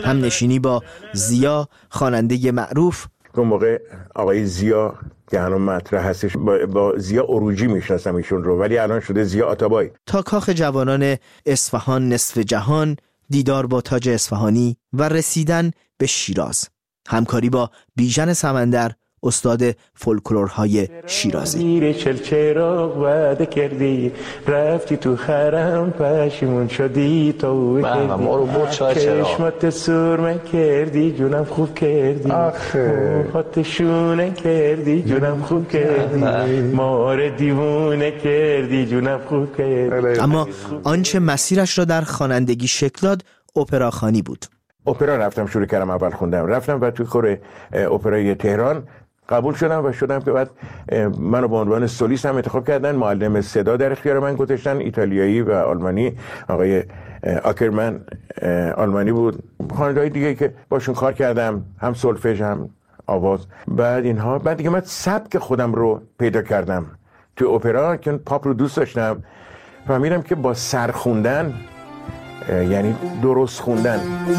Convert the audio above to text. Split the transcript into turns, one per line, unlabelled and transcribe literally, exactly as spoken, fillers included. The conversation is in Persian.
هم نشینی با زیا خواننده معروف.
اون موقع آقای زیا که هنوز مطرح هستش، با, با زیا اروجی میشناسم ایشون رو، ولی الان شده زیا آتابای.
تا کاخ جوانان اصفهان نصف جهان، دیدار با تاج اصفهانی و رسیدن به شیراز. همکاری با بیژن سمندر، استاد فولکلورهای شیرازی.
چل چراغ وعده کردی رفتی تو حرم پشیمون شدی تو کردی
ما رو برد چای چراغ
چشمات سرمه کردی جونم خوب کردی موهات شونه کردی جونم خوب کردی مار دیوونه کردی جونم خوب کردی.
اما آنچه مسیرش را در خوانندگی شکل داد اپراخوانی بود.
اپرا رفتم شروع کردم، اول خوندم، رفتم و توی خور اپرای تهران قبول شدم و شدم که بعد منو به عنوان سولیست هم انتخاب کردن. معلم صدا در اختیار من گذاشتن، ایتالیایی و آلمانی، آقای آکرمن آلمانی بود، خواننده‌های دیگه که باشون کار کردم، هم سولفژ هم آواز. بعد اینها بعد دیگه من سبک خودم رو پیدا کردم توی اپرا که پاپ رو دوست داشتم. فهمیدم که با سر خوندن یعنی درست خوندن.